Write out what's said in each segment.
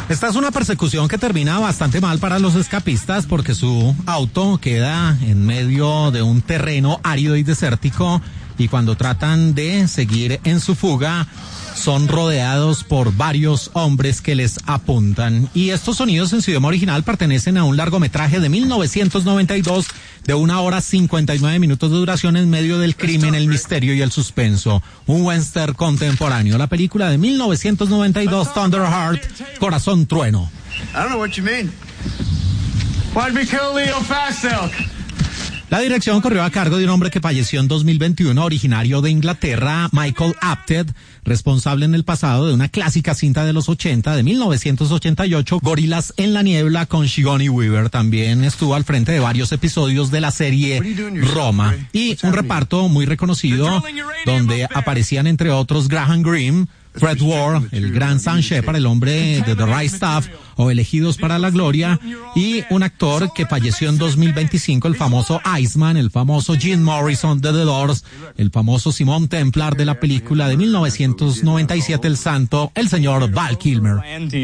Esta es una persecución que termina bastante mal para los escapistas porque su auto queda en medio de un terreno árido y desértico y cuando tratan de seguir en su fuga son rodeados por varios hombres que les apuntan. Y estos sonidos en su idioma original pertenecen a un largometraje de 1992 de 1 hora 59 minutos de duración en medio del crimen, el misterio y el suspenso. Un western contemporáneo. La película de 1992, Thunderheart, Corazón Trueno. I don't know what you mean. Why'd we kill Leo Fast Elk? La dirección corrió a cargo de un hombre que falleció en 2021, originario de Inglaterra, Michael Apted, responsable en el pasado de una clásica cinta de los 80, de 1988, Gorilas en la niebla, con Sigourney Weaver. También estuvo al frente de varios episodios de la serie Roma. Y un reparto muy reconocido, donde aparecían entre otros Graham Greene, Fred Ward, el gran Sam Shepard, el hombre de The Right Stuff o Elegidos para la Gloria, y un actor que falleció en 2025, el famoso Iceman, el famoso Jim Morrison de The Doors, el famoso Simon Templar de la película de 1997 El Santo, el señor Val Kilmer.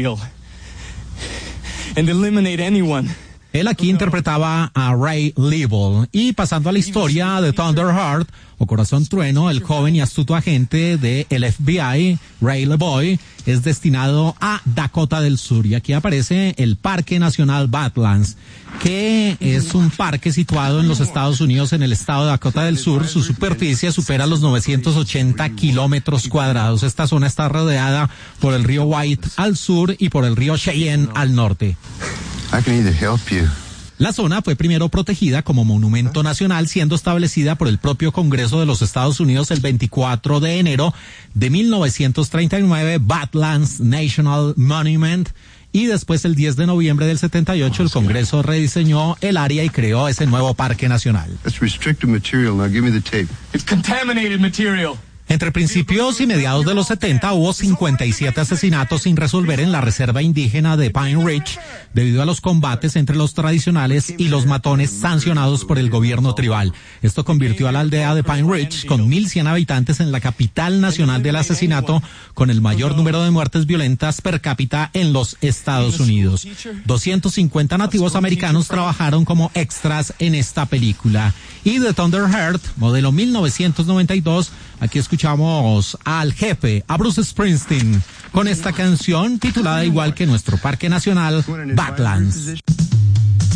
Él aquí interpretaba a Ray Leibel. Y pasando a la historia de Thunderheart, o Corazón Trueno, el joven y astuto agente del FBI, Ray Leibel, es destinado a Dakota del Sur. Y aquí aparece el Parque Nacional Badlands, que es un parque situado en los Estados Unidos, en el estado de Dakota del Sur. Su superficie supera los 980 kilómetros cuadrados. Esta zona está rodeada por el río White al sur y por el río Cheyenne al norte. La zona fue primero protegida como monumento nacional, siendo establecida por el propio Congreso de los Estados Unidos el 24 de enero de 1939, Badlands National Monument, y después el 10 de noviembre del 78 el Congreso rediseñó el área y creó ese nuevo parque nacional. Entre principios y mediados de los 70 hubo 57 asesinatos sin resolver en la reserva indígena de Pine Ridge debido a los combates entre los tradicionales y los matones sancionados por el gobierno tribal. Esto convirtió a la aldea de Pine Ridge, con 1,100 habitantes, en la capital nacional del asesinato con el mayor número de muertes violentas per cápita en los Estados Unidos. 250 nativos americanos trabajaron como extras en esta película. Y de Thunderheart, modelo 1992, aquí escuchamos al jefe, a Bruce Springsteen, con esta canción titulada igual que nuestro parque nacional, Badlands.